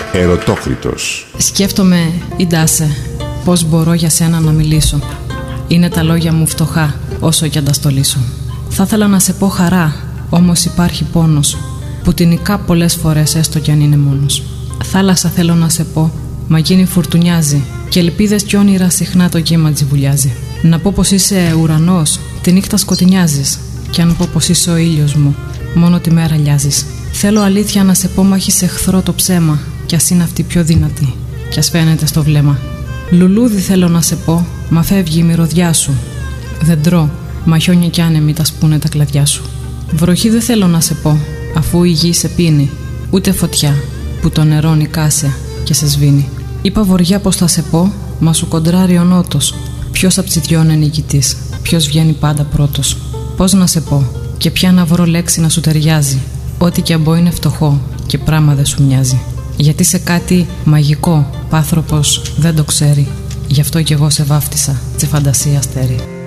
Ερωτόκριτος. Σκέφτομαι, Ιντάσε, πώς μπορώ για σένα να μιλήσω. Είναι τα λόγια μου φτωχά, όσο κι αν τα στολίσω. Θα ήθελα να σε πω χαρά, όμως υπάρχει πόνος, που την νικά πολλές φορές έστω κι αν είναι μόνος. Θάλασσα θέλω να σε πω, μα γίνει φουρτουνιάζει, και ελπίδες κι όνειρα συχνά το κύμα τζιβουλιάζει. Να πω πως είσαι ουρανός, τη νύχτα σκοτεινιάζεις, κι αν πω πως είσαι ο ήλιος μου, μόνο τη μέρα λιάζεις. Θέλω αλήθεια να σε πω, μα έχεις εχθρό το ψέμα, κι ας είναι αυτή πιο δυνατή, κι ας φαίνεται στο βλέμμα. Λουλούδι θέλω να σε πω, μα φεύγει η μυρωδιά σου. Δεν τρώω, μα χιόνια κι άνεμοι τα σπούνε τα κλαδιά σου. Βροχή δεν θέλω να σε πω, αφού η γη σε πίνει, ούτε φωτιά που το νερό νικάσε και σε σβήνει. Είπα βοριά πως θα σε πω, μα σου κοντράρει ο νότος. Ποιος απ' τις δυο είναι νικητής, ποιος βγαίνει πάντα πρώτος. Πώς να σε πω, και ποια να βρω λέξη να σου ταιριάζει. Ό,τι κι αν πω είναι φτωχό και πράμα δεν σου μοιάζει. Γιατί σε κάτι μαγικό, π' άνθρωπος δεν το ξέρει. Γι' αυτό κι εγώ σε βάφτισα, τσε φαντασία αστέρι.